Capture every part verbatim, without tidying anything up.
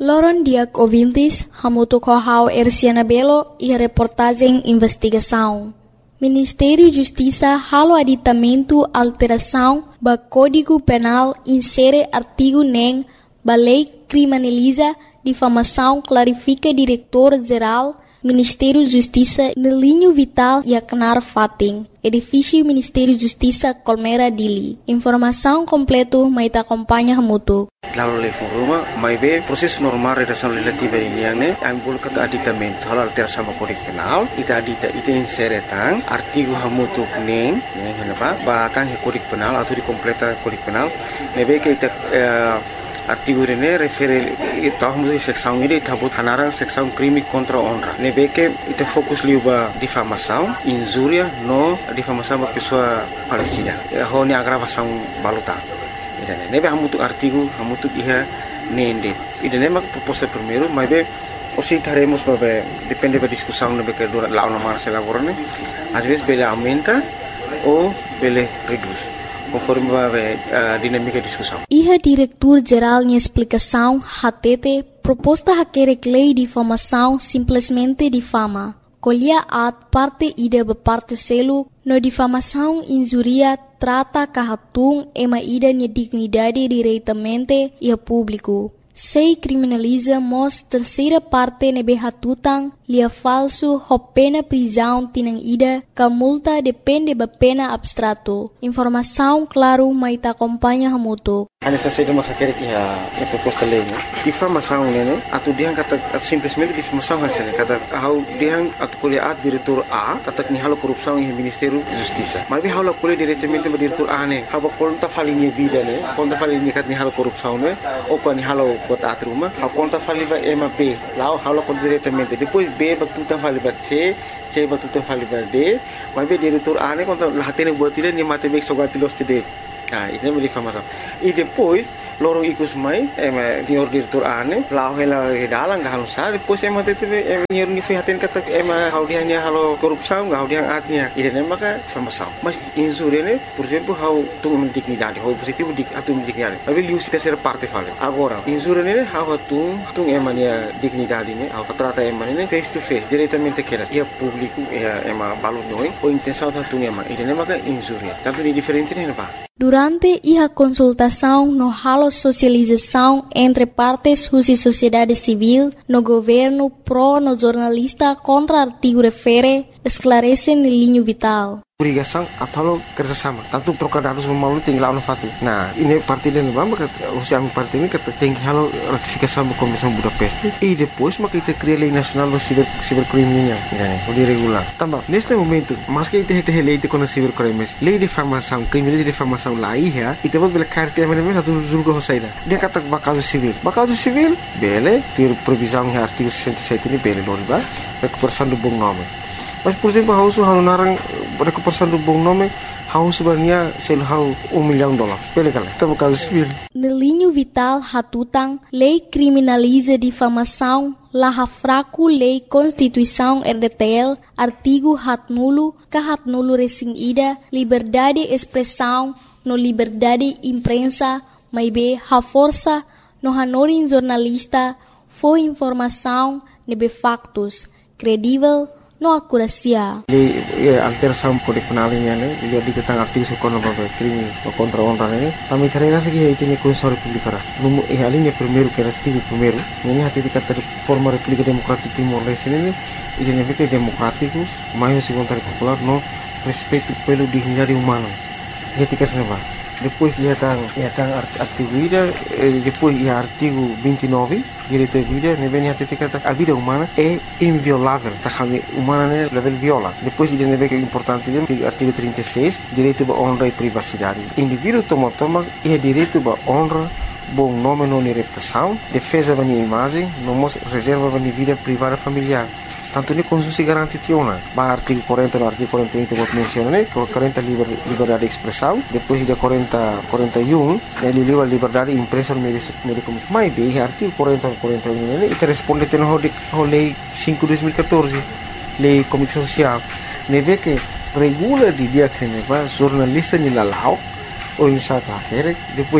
Loron Diak ouvintes, hamutu kohau Erciana Belo e a reportagem investigação. Ministério Justiça halo aditamento alteração ba Código Penal insere artigo nem ba lei criminaliza difamação clarifica diretor-geral Ministério Justiça no linho vital e acnar fating. Edifício Ministério Justiça Colmera Dili. Informação completo mai ta acompanha hamutu. Lalu le foruma mai be proses normal redação legislativa ini yang ne ambul kata aditamento hal alteração ba Código Penal ita adita ita insere tang artigo hamutu neng neng henapa ba tang Código Penal atau di completa Código Penal nebe ke ita uh, artigo ini refere tahun seksão ini tabut hanarang seksão crime contra honra nebe ke ita fokus liuba difamação injúria no difamação ba pessoa falecida ho ni agravação baluta. Idane nebe hamutu artigo hamutu iha nende idane mak proposta primeiro mas be osi taremos babe depende da discussão nebe que dura lá na mara se lavorane às vezes bele aumenta ou bele reduz conforme babe a dinâmica de discussão. Iha diretor-geral em explicação hatete proposta haquere lei de difamação simplesmente difama. Colhia at parte ida be parte selu no difamação injuria trata kahatung ema ida ni dignidade diretamente e a público. Sei criminaliza mos terceira parte nebe hatutang lia falso ho pena prisão tinang ida ka multa depende ba pena abstrato. Informação claro mai ta acompanha hamutu. A necessidade de uma requer que a proposta lei, difamação, né? Atu diang kata simplesmente difamação hasilnya kata how diang atu kuliah diretor A kata ni halo korupsi em Ministério Justiça. Mas bi halo kuliah diretamente ba diretor A ne, haba konta falinha vida ne, konta falinha kat ni halo korupsi ne, ou kan ni halo bota atruma, haba konta faliba ema B, lá halo kon diretamente. Depois B ba tutan faliba C, C ba tutan faliba D, mas bi diretor A ne konta lahatene buat tidak ni mate bek sogati los tidak. Ah, ini é difamação. E depois, loro ikus mai, é senhor diretor ane, lá ela dalang gak halus sah, depois é mate teve é senhor ni fihaten kata é how dia nya halo korupsi, gak how dia atnya. Ini é maka difamação. Mas injúria né, por exemplo, how tu dignidade, how positivo dik atu dignidade. Mas ele usa terceira parte fala. Agora, injúria né, how tu tu é mania dignidade né, how trata é mania face to face, diretamente aquelas. E a público é é uma balão noi, ou intenção tu é mania. Ini é maka injúria. Tanto de diferente né, apa? Durante a consultação no halo socialização entre partes e sociedade civil, no governo pro no jornalista contra artigo refere, esclarece no linho vital. Obrigação atau kerjasama. Tanto trocar dados memalu tinggal no fati. Nah, ini parti dan bamba usia parti ini kata tinggi halo ratifikasi da Convenção Budapest e depois maka kita cria lei nacional do ciber cibercriminal, né? O de regular. Também neste momento, mas que kita tem lei de contra cibercrimes, lei de difamação, crime de difamação lá ia, e temos bela carta é mesmo satu julgo hosaida. Dia kata bakaso civil. Bakaso civil, bele, ter provisão em artigo sessenta e sete ini bele loriba, recuperação do bom nome. Mas, por exemplo, hausu hau narang recuperação do bom nome, hau sebenarnya sel hau um milhão de dólares. Bele kala, tamo caso civil. No linho vital hatutang, lei criminaliza difamação, laha fraco lei Constituição R D T L, artigo hat nulo, ka hat nulo resing ida, liberdade expressão, no liberdade imprensa, mai be ha força, no hanorin jornalista, foi informação, nebe factos, credível, no akurasia. Lei alteração Código Penal ini ne, dia ditentang artigo sekono babe crime contra honra ne. Kami carrega segi itu ne Constituição Republicana. Numo e a linha primeiro que era artigo primeiro, ini hati dikata forma República Democrática Timor-Leste ne, ele ne vete democrático, mais segundo popular no respeito pelo dignidade humana. Etika senava. Depois ia tang ia tang artigo ida, depois ia artigo vinte e nove, direito à vida, ne vem hati dikata a vida humana é inviolável, tá kami humana ne level viola. Depois ia ne vem importante artigo trinta e seis, direito à honra e privacidade. Indivíduo toma toma é direito à honra, bom nome não reputação, defesa da minha imagem, não reserva da minha vida privada familiar. Tanto ni konstitusi garanti tiona, ba artigo quarenta no artigo quarenta e um que menciona né, quarenta liber, liberdade de expressão, depois de quarenta, quarenta e um, ele liba liberdade de imprensa no meio de comunicação. Mas bem, artigo quarenta, quarenta e um, né, e responde a a lei cinco de dois mil e catorze, lei de comunicação social, ne vê que regula de dia que ne va jornalista ni lalau, ou em sata, depois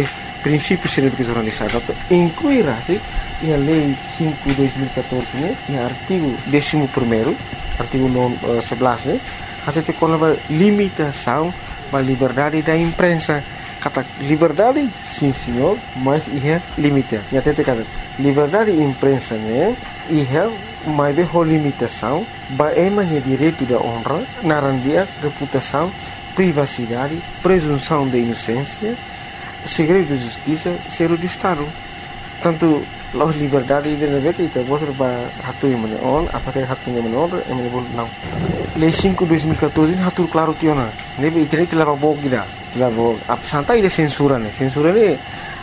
princípios de educação jornalista, incluirá-se a Lei cinco de dois mil e catorze, né, no artigo décimo primeiro, artigo sebelas, né, até ter uma limitação da liberdade da imprensa. Kata liberdade, sim senhor, mas é limita. E até ter liberdade da imprensa, né, é uma limitação, é uma direito da honra, narandia, reputação, privacidade, presunção de inocência, segredo de justiça, segredo de Estado. Tanto a liberdade de negócio itu boleh berhatu yang mana on, apakah hatu yang mana on, yang mana boleh não. Lei cinco de dois mil e catorze hatu claro tiona. Nebe internet telah bawa kita, telah bawa. Apa santai dia censura ni, censura ni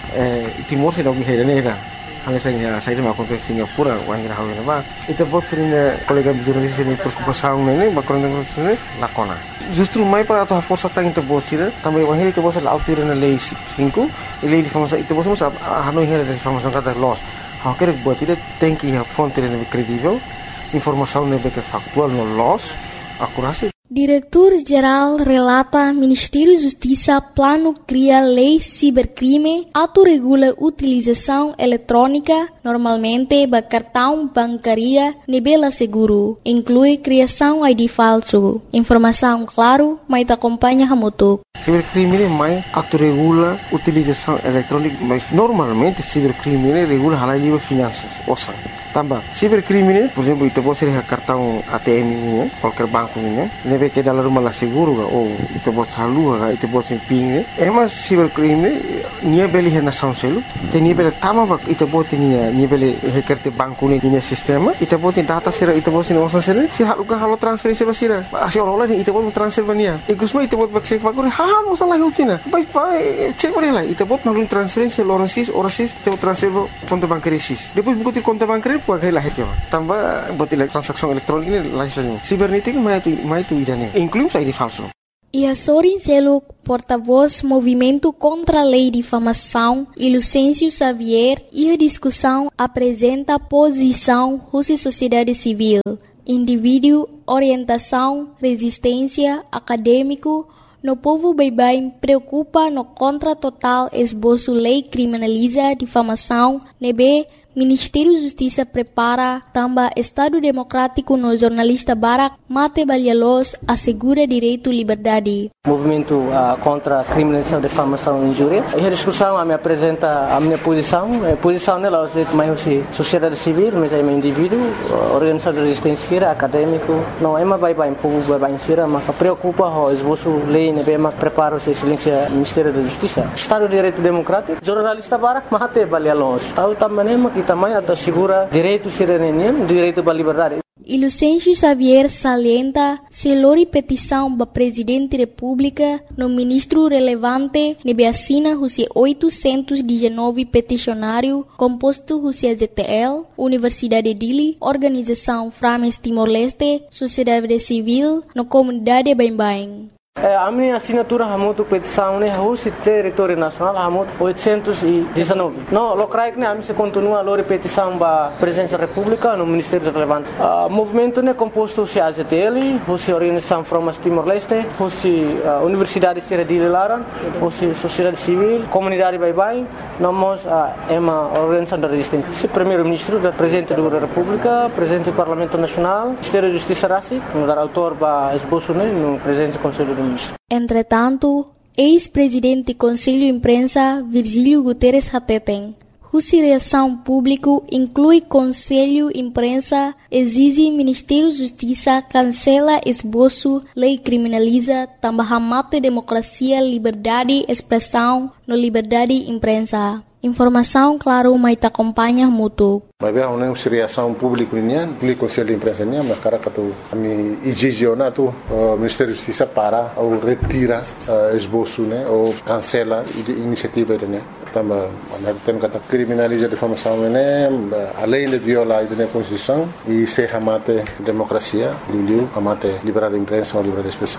Timor se dah berhenti ni dah. Hanya saya saya dah makan ke Singapura, orang kira hawi nama. Itu buat sering kolega jurnalis ini preocupasi ni, bakal dengan sini lakona. Justru mai para atau força tang itu buat sih, tambah orang itu buat selalu tiada lei cinco, lei informasi itu buat semua hanoi hera informasi kata loss. Hak kerja buat tidak tengki ya fonte yang kredibel, informasi yang lebih faktual no loss, akurasi. Diretor-Geral relata Ministério Justiça plano cria lei cibercrime, autorregula utilização eletrônica, normalmente ba cartão bancaria nebela seguro, inclui criação I D falso. Informação claro, mas acompanha hamutuk. Cibercrime mais autorregula utilização eletrônica, mas normalmente cibercrime regula halal livre finanças, ouça. Tambah, cibercrime, por exemplo, itu boleh ser cartão A T M ini, qualquer banco ini, nebe ke dalam rumah lah seguro ga, oh, itu boleh salu ga, itu boleh simping ni. Emas cibercrime, nia beli hena sound selu, te nia beli tama bak, itu boleh nia nia beli hekerte banco ni nia sistema, itu boleh data sira, itu boleh osan sira, si halu ga halu transferensi basira, asi orang lain itu boleh transfer bania. Ikusma itu boleh cek bakuri, ha, osan lagi utina, baik baik, cek boleh lah, itu boleh nalun transferensi orang sis, orang sis, itu transfer konto bancaria sis. Depois buku konto bancaria puak lah itu, tambah buat transaksi elektronik ini lain-lain. Cibernética mais tu mais tu idane, inclui I D falso. E a Sorin Seluk, porta-voz Movimento contra a Lei de Difamação, e Lucêncio Xavier, e a discussão apresenta posição Rússia Sociedade Civil, indivíduo, orientação, resistência, acadêmico, no povo bem-bem preocupa no contra total esboço lei criminaliza difamação, nebe Ministério Justiça prepara também Estado Democrático no jornalista Barak Mate Balhalos assegura direito e liberdade. Movimento uh, contra a criminalização, difamação e injúria. E a discussão a me apresenta a minha posição. A posição nela é mais sociedade civil, mas é um indivíduo, organização de resistência, acadêmico. Não é uma bem-bem, povo bem-bem, mas preocupa o esboço lei, né, mas prepara o silêncio Ministério da Justiça. Estado de Direito Democrático, jornalista Barak Mate Balhalos. Tahu também que também assegura direito cidadania, direito à liberdade. E Lucêncio Xavier salienta se lori petição para Presidente da República no ministro relevante nebe assina Rússia oitocentos e dezenove peticionário composto Rússia Z T L, Universidade de Dili, Organização Frames Timor-Leste, Sociedade Civil, no comunidade bem-bem. A minha assinatura é muito petição, né? Rússia território nacional é muito oitocentos e dezenove. Não, o que né? A minha continua a lor petição para a presença da República no Ministério relevante. O movimento é composto de A Z T L, Rússia Organização Frames Timor-Leste, Rússia Universidade de Dili Laran, Rússia Sociedade Civil, Comunidade Bem-Bem, nós é uma organização de resistência. Primeiro-Ministro, Presidente da República, Presidente do Parlamento Nacional, Ministério da Justiça Rassi, o autor para esboço no Presidente do Conselho do Entretanto, ex-presidente do Conselho Imprensa Virgílio Guterres Hateten, Rússia Reação Público inclui Conselho Imprensa, exige Ministério da Justiça cancela esboço, lei criminaliza, também mata democracia, liberdade, expressão, no liberdade imprensa. Informação, claro, mas te acompanha muito. Mas bem, uma reação pública nian, pelo Conselho de Imprensa nian, mas cara que tu, a mim exigiona tu, o Ministério da Justiça para ou retira esboço, né, ou cancela a iniciativa né. Também, nós temos que criminalizar a difamação, né, além de violar a Constituição e se amate democracia, livre, amate liberdade de imprensa ou liberdade de expressão.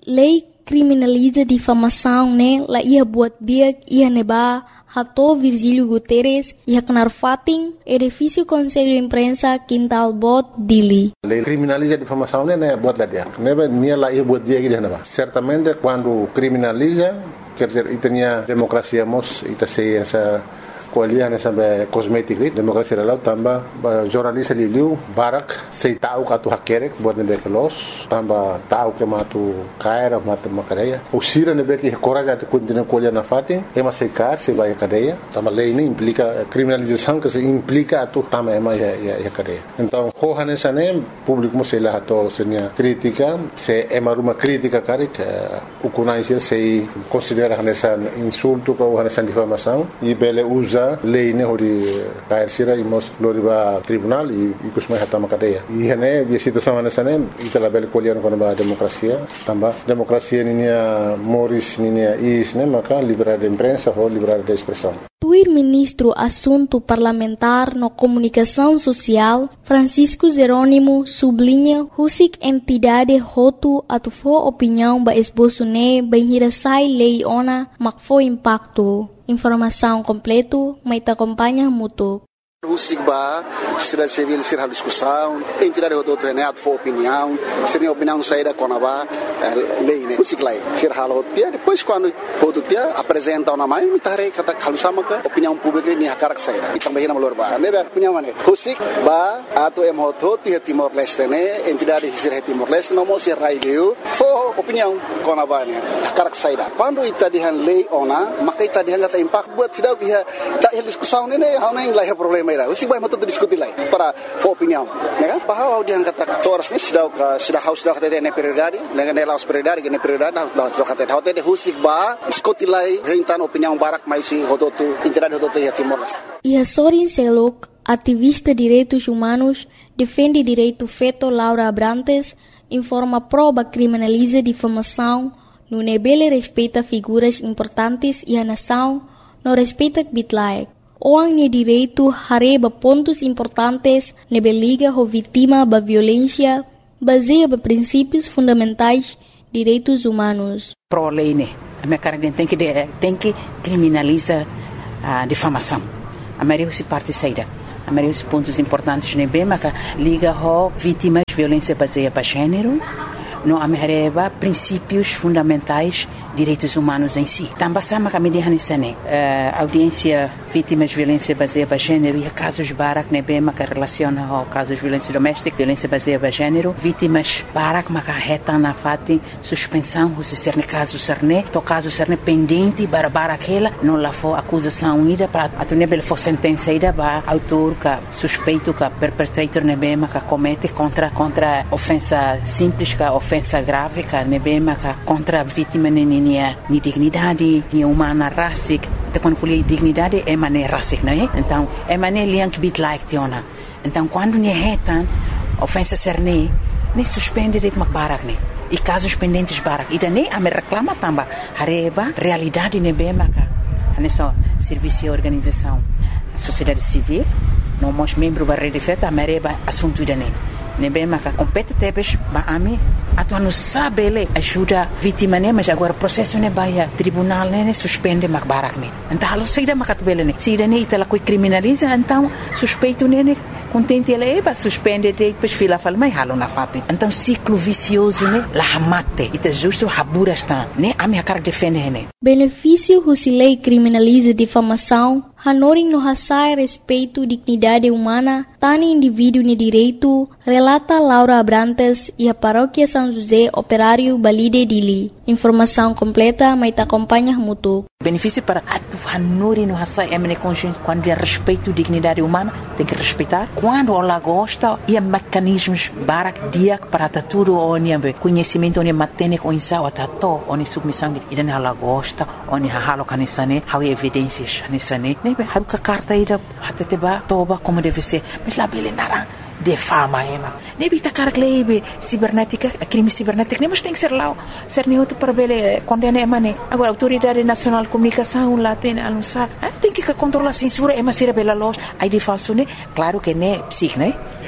lei criminaliza difamação, né? La ia buat dia ia neba hato Virgílio Guterres ia kenar fating edifício Conselho de Imprensa Quintal Bot Dili. Lei criminaliza difamação, né? Buat lá dia. Neba nia la ia buat dia que neba. Certamente quando criminaliza, quer dizer, e tinha democracia mos, e tá sei essa kualian essa cosmética, democracia lá tamba jornalista liu barak sei tahu katu hakerek buat nebe kelos tamba tahu que matu caira matu macareia o sira nebe que coragem atu continua kualian na fatin ema sei car se vai a cadeia tamba lei nem implica criminalização que se implica atu tamba ema ya ya cadeia então hohan essa nem público sei lá atu senia crítica se ema uma crítica carik o conhece sei considera essa insulto ou essa difamação e bele usa lei ne hori kair sira imos loriba tribunal e kusmai hatama cadeia e hene bi situação nessa ne itala bel kolian kono ba democracia tamba democracia ninia moris ninia is ne maka liberdade de imprensa ou liberdade de expressão. Tuir ministro assunto parlamentar no comunicação social Francisco Jerônimo sublinha husik entidade hotu atufo opinião ba esboço ne banhira sai lei ona makfo impacto. Informação completo, mas te acompanha muito. O SIGBA, sociedade civil, ser a discussão, entidade do outro renato for opinião, seria opinião saída com a lei, né? O SIGLA, ser a rotia, depois quando o outro dia apresenta uma mãe, me tarei kata kalusama ka opinião pública ni hakar saída. E também na malorba, né? Opinião mana? O SIGBA, ato em hoto ti Timor Leste, né? Entidade ser Timor Leste, não mo ser raileu, for opinião com a bane, hakar saída. Quando ita dihan lei ona, maka ita dihan kata impact buat sidau dia tak diskusão né? Hau nem lah problema. O SIGBA mau tuh diskusi lagi para opinião, né? Bahwa dia angkat toras ni sudah sudah haus sudah kata dia prioridade, dengan dia haus prioridade, dengan prioridade sudah kata dia. Hotel o SIGBA diskusi lagi hentan opinião barak mais si hototu entidade hototu ya Timor Leste. E a Sorin Selok, ativista direitos humanos, defende direito feto Laura Abrantes, informa prova criminaliza difamação, no nebele respeita figuras importantes e a nação não respeita bitlaek. Orang ni direito hareba pontos importantes nebe liga ho vítima ba violência baseia ba princípios fundamentais direitos humanos. Pro lei né, a minha cara tem que tem que criminaliza a difamação. A maioria se parte saída. A maioria dos pontos importantes nebe mas liga ho vítimas de violência baseia ba gênero. Não amerreba princípios fundamentais direitos humanos em si. Também sama kami di hanisane audiência vítimas de violência baseada em gênero e casos barak nebe maka relaciona ao casos de violência doméstica, violência baseada em gênero, vítimas barak maka reta na fati suspensão se ser caso serne, to caso serne pendente para barakela não lá for acusação ida para atunebel for sentença ida ba autor ka suspeito ka perpetrator nebe maka comete contra contra ofensa simples ka ofensa grave ka nebe maka contra vítima nini ni dignidade, ni humana racic, te quando colhe dignidade é maneira racic, não é? Então, é maneira liang bit like tiona. Então, quando ni retan ofensa serne, ni suspende de makbarak ni. E casos pendentes barak. E daí a me reclama tamba hareba realidade ne bemaka. Nessa serviço e organização, a sociedade civil, não mos membro da rede feta, a mereba assunto daí. Ne bemaka compete tebes ba ami atu não sabe ele ajuda vítima né mas agora processo né baia tribunal né suspende makbarak né então alo saída makatbele né saída né itala coi criminaliza então suspeito né contente ele é suspende depois fila fala mas halo na fate então ciclo vicioso né la mate ita justo habura está né a minha cara defende né benefício se lei criminaliza difamação hanoring no hasai respeito dignidade humana tani indivíduo ne direito relata Laura Abrantes e a paróquia São José Operário Balide Dili. Informação completa, mas te acompanha muito. Benefício para a hanori no hasai é consciência quando é respeito dignidade humana tem que respeitar quando ela gosta e mecanismos barak dia para tudo onde conhecimento onde matene com insau atato onde submissão e dan ela gosta onde halo kanisane how evidências nisane ne haruka carta ida hateteba toba como deve ser mas lá bele nara defama ema ne bita carglebe cibernética crime cibernético ne mas tem que ser lá ser neutro para bele condena ema ne agora autoridade nacional de comunicação lá tem anunciar tem que controlar a censura ema ser bela loja aí de falso ne claro que ne psic né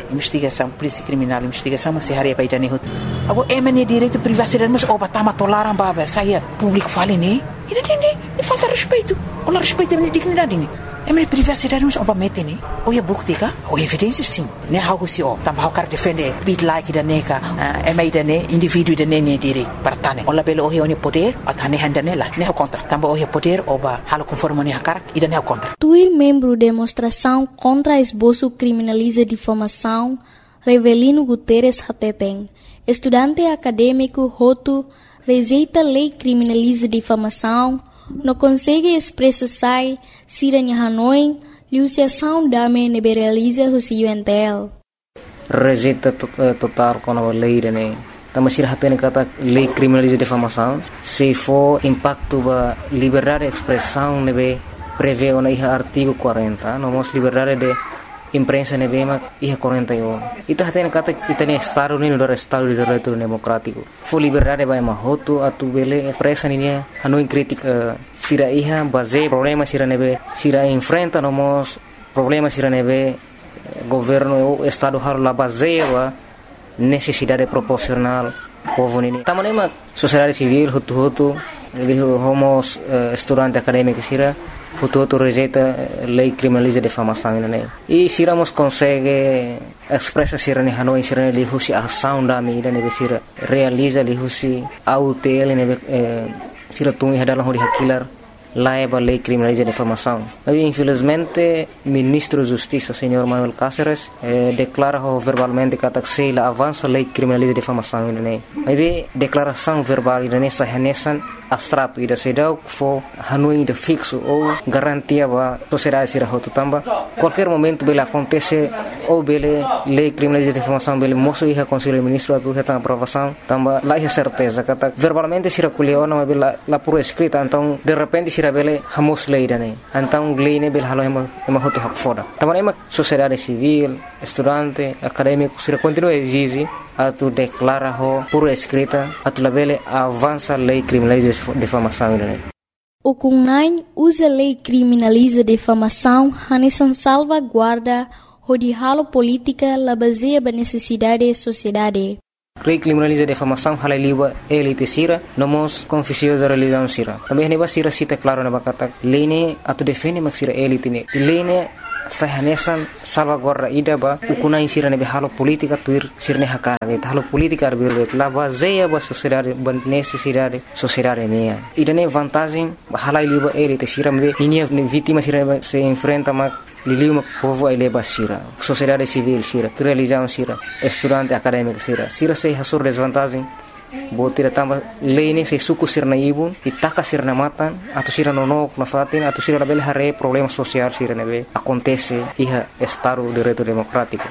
investigação, polícia criminal, investigação, mas se haria para ir hut. Agora, é mania direito privacidade, mas oba, tá matolaram, baba, saia, público fala, né? E não tem, nem falta respeito. Olha, respeito a minha dignidade, né? É minha privacidade, mas oba, mete, né? Ou é book, tica? Ou evidência, sim. Né, algo se, ó, também o cara defende, beat like da neca, é meio da né, indivíduo da né, direito, para tane. Olha, pelo o é poder, a tane handa nela, né, o contra. Também o é poder, oba, halo conforme né, a cara, e da né, o contra. Tuir membro de demonstração contra esboço criminaliza difamação, Revelino Guterres Hateteng, estudante acadêmico Roto, rejeita lei criminaliza difamação, não consegue expressar siranya Hanoi, liusiação dame neberaliza o C U N T L. Rejeita total com a lei, né? Também se hatene kata lei criminaliza difamação, se for impacto ba liberdade de expressão, nebe prevê o artigo quarenta, não mos liberdade de imprensa nebe ma iha quarenta e um. Ita hatene kata itane estado ni do estado de direito democrático. For liberdade ba ma hotu atu bele expressa ni Hanoi crítica sira iha base problema sira nebe sira enfrenta no mos problema sira nebe governo o estado har la base wa necessidade proporcional povo nini. Tamane ma sociedade civil hutu hutu ele homos uh, estudante acadêmico sira hutu hutu rejeita lei criminaliza difamação né. E sira mos consegue expressa sira ni Hanoi sira li husi ação da mídia ne sira realiza li husi autel ne sira tungi hadalang hori hakilar laiba lei criminaliza difamação. Mas infelizmente ministro da Justiça senhor Manuel Cáceres eh, declara verbalmente que se la avança lei criminaliza difamação né. Mas declaração verbal né sahanesan abstrato ida sedau fo Hanoi de fixo ou garantia ba sociedade sira hotu tamba qualquer momento bela acontece ou bele lei criminaliza difamação bele moço iha conselho ministro atu heta aprovação tamba lá é certeza que verbalmente sira culeona mas bela la por escrita então de repente sira bele hamos lei dane então lei ne bele halo ema ema hotu hak foda tamba ema sociedade civil estudante acadêmico sira continua exige atu declara ho por escrita atu labele avança lei criminaliza difamação né. O Kunai usa lei criminaliza difamação hanesan salvaguarda de halo política la baseia ba necessidade sociedade. Lei criminaliza difamação hala liba elite sira nomos confusiosa religião sira. Também neba sira cita claro na bakata lei ne atu defende mak sira elite ne. Lei ne sahanesan salvaguarda ida ba ukunai sira nebe halo politika tuir sirne hakara ne halo politika arbir la baseia ba sociedade ba necessidade sociedade ne ida ne vantagem hala liba elite sira me ninia vítima sira se enfrenta ma liliu povo ai leba sira sociedade civil sira religião sira estudante acadêmico sira sira se hasur desvantagem botira tamba lei se suku sirna ibu itaka sirna matan atau sira nonok na fatin atau sira label hare problema social sira nebe acontece iha estado de direito democrático.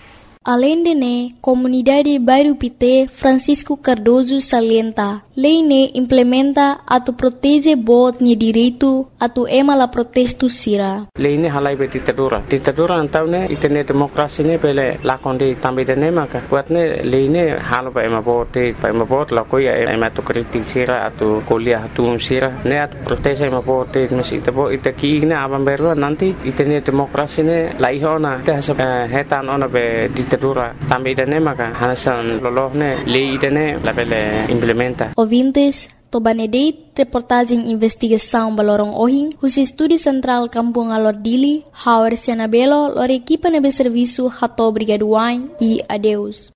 Além de ne, comunidade Bairro Pité Francisco Cardoso salienta, lei ne implementa atu protege bot ni direito atu ema la protesto sira. Lei ne halai be ditadura. Ditadura antau ne itene demokrasi ne pele lakon di tambi de ne maka. Buat ne lei ne halo ba ema bot pa ema bot la ko ya ema tu kritik sira atu kuliah atu sira ne atu protege ema bot mesi tabo itaki ne abam beru nanti itene demokrasi ne laihona te hetan ona be ditadura tambi dane maka hanasan lolohne lei dane labele implementa. Ouvintes, Tobanedeit, reportagem investigação balorong ohing, os estúdio central Kampung Alordili, Hauer Sianabelo, lor equipa nebe serviço Hato Brigaduain e adeus.